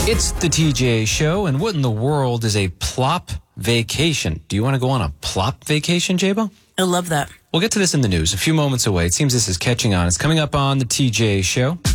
It's the TJ Show, and what in the world is a plop vacation? Do you want to go on a plop vacation, Jabo? I love that. We'll get to this in the news a few moments away. It seems this is catching on. It's coming up on the TJ Show.